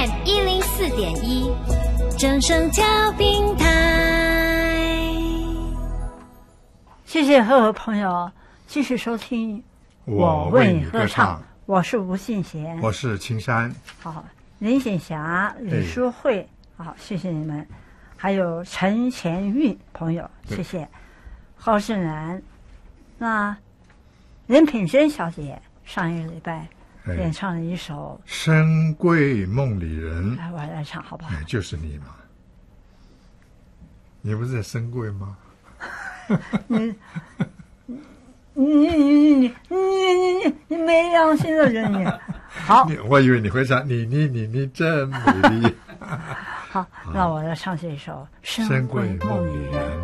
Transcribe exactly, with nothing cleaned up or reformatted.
M 一零四点一，正声调频台。 谢谢各位朋友继续收听我为你歌唱， 我是吴信贤， 我是青山， 好，林显霞、李淑慧，好，谢谢你们，还有陈前玉朋友，谢谢高胜男。那任品珍小姐上一个礼拜演唱了一首 《深闺梦里人》， 来，我来唱好不好？ 哎，就是你嘛，你不是在深闺吗？ 你你你你你你你你没良心的人你！好， 我以为你会唱你你你你真美丽。 好，那我要唱这首《深闺梦里人》。